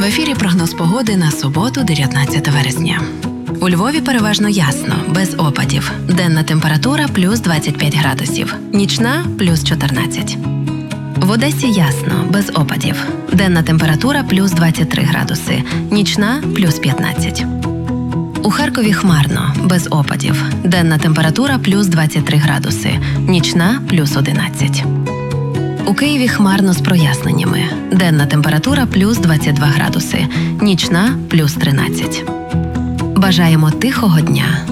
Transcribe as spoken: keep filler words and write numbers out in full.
В ефірі прогноз погоди на суботу, дев'ятнадцяте вересня. У Львові переважно ясно, без опадів. Денна температура – плюс двадцять п'ять градусів, нічна – плюс чотирнадцять. В Одесі ясно, без опадів. Денна температура – плюс двадцять три градуси, нічна – плюс п'ятнадцять. У Харкові хмарно, без опадів. Денна температура – плюс двадцять три градуси, нічна – плюс одинадцять. У Києві хмарно з проясненнями. Денна температура – плюс двадцять два градуси, нічна – плюс тринадцять. Бажаємо тихого дня.